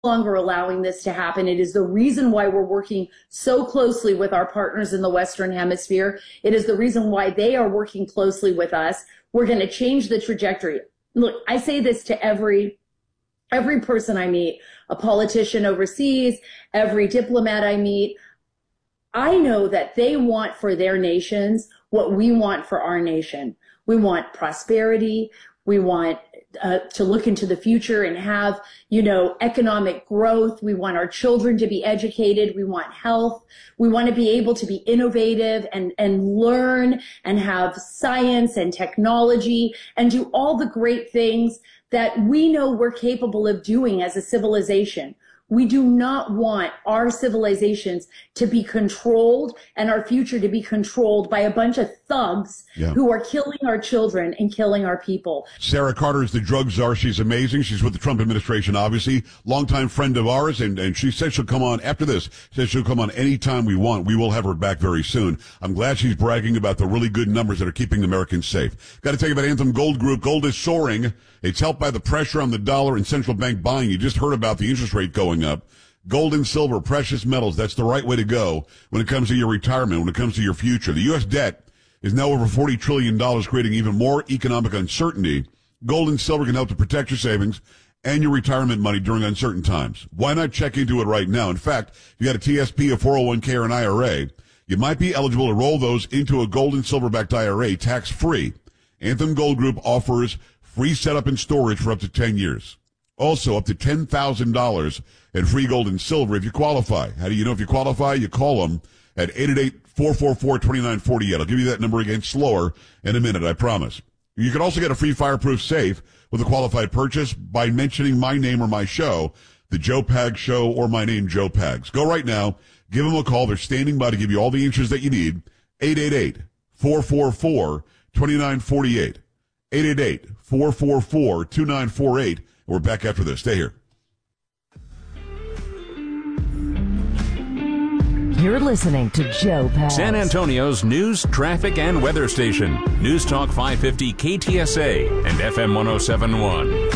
longer allowing this to happen. It is the reason why we're working so closely with our partners in the Western Hemisphere. It is the reason why they are working closely with us. We're going to change the trajectory. Look, I say this to every person I meet, a politician overseas, every diplomat I meet. I know that they want for their nations what we want for our nation. We want prosperity. We want to look into the future and have, economic growth. We want our children to be educated. We want health. We want to be able to be innovative and learn and have science and technology and do all the great things that we know we're capable of doing as a civilization. We do not want our civilizations to be controlled and our future to be controlled by a bunch of thugs who are killing our children and killing our people. Sarah Carter is the drug czar. She's amazing. She's with the Trump administration, obviously. Longtime friend of ours, and she said she'll come on after this. Says she'll come on anytime we want. We will have her back very soon. I'm glad she's bragging about the really good numbers that are keeping Americans safe. Got to tell you about Anthem Gold Group. Gold is soaring. It's helped by the pressure on the dollar and central bank buying. You just heard about the interest rate going up. Gold and silver, precious metals, that's the right way to go when it comes to your retirement, when it comes to your future. The U.S. debt is now over $40 trillion, creating even more economic uncertainty. Gold and silver can help to protect your savings and your retirement money during uncertain times. Why not check into it right now? In fact, if you got a TSP, a 401k, or an IRA, you might be eligible to roll those into a gold and silver-backed IRA tax-free. Anthem Gold Group offers free setup and storage for up to 10 years. Also, up to $10,000 in free gold and silver if you qualify. How do you know if you qualify? You call them at 888-444-2948. I'll give you that number again slower in a minute, I promise. You can also get a free fireproof safe with a qualified purchase by mentioning my name or my show, The Joe Pags Show, or my name, Joe Pags. Go right now. Give them a call. They're standing by to give you all the answers that you need. 888-444-2948. 888-444-2948. We're back after this. Stay here. You're listening to Joe Pags. San Antonio's news, traffic, and weather station. News Talk 550 KTSA and FM 1071.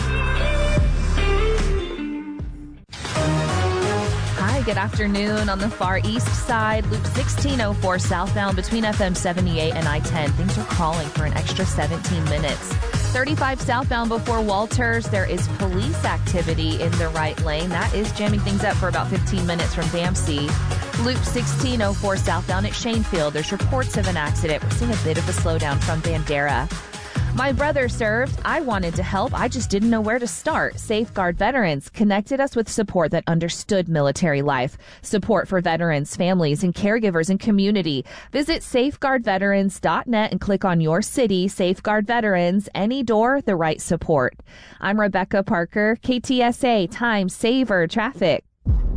Good afternoon. On the far east side, Loop 1604 southbound between FM 78 and I-10. Things are crawling for an extra 17 minutes. 35 southbound before Walters, there is police activity in the right lane. That is jamming things up for about 15 minutes from Dempsey. Loop 1604 southbound at Shanefield, there's reports of an accident. We're seeing a bit of a slowdown from Bandera. My brother served. I wanted to help. I just didn't know where to start. Safeguard Veterans connected us with support that understood military life. Support for veterans, families, and caregivers and community. Visit safeguardveterans.net and click on your city. Safeguard Veterans. Any door, the right support. I'm Rebecca Parker, KTSA Time Saver Traffic.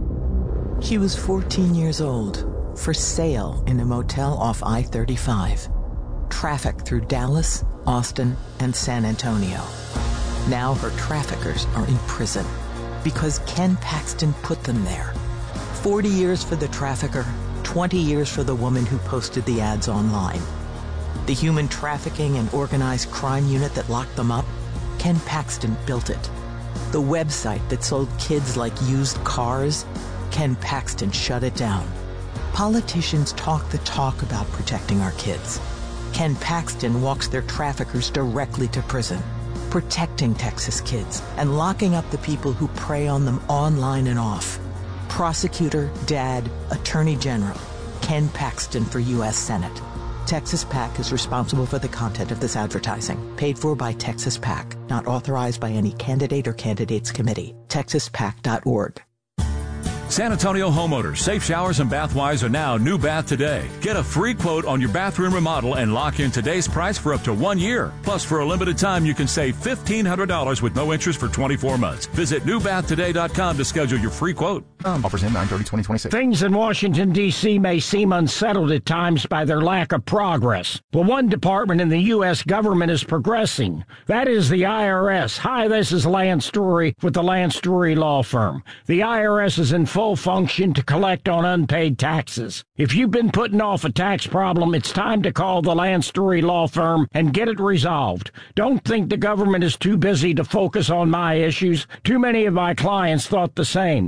She was 14 years old, for sale in a motel off I-35. Traffic through Dallas, Austin, and San Antonio. Now her traffickers are in prison because Ken Paxton put them there. 40 years for the trafficker, 20 years for the woman who posted the ads online. The human trafficking and organized crime unit that locked them up, Ken Paxton built it. The website that sold kids like used cars, Ken Paxton shut it down. Politicians talk the talk about protecting our kids. Ken Paxton walks their traffickers directly to prison, protecting Texas kids and locking up the people who prey on them online and off. Prosecutor, Dad, Attorney General, Ken Paxton for U.S. Senate. Texas PAC is responsible for the content of this advertising. Paid for by Texas PAC. Not authorized by any candidate or candidates committee. TexasPAC.org. San Antonio homeowners, Safe Showers and Bathwise are now New Bath Today. Get a free quote on your bathroom remodel and lock in today's price for up to 1 year. Plus, for a limited time, you can save $1,500 with no interest for 24 months. Visit newbathtoday.com to schedule your free quote. Offers in 9/30/2026. Things in Washington, D.C. may seem unsettled at times by their lack of progress. But one department in the U.S. government is progressing. That is the IRS. Hi, this is Lance Story with the Lance Story Law Firm. The IRS is in full function to collect on unpaid taxes. If you've been putting off a tax problem, it's time to call the Lance Story Law Firm and get it resolved. Don't think the government is too busy to focus on my issues. Too many of my clients thought the same.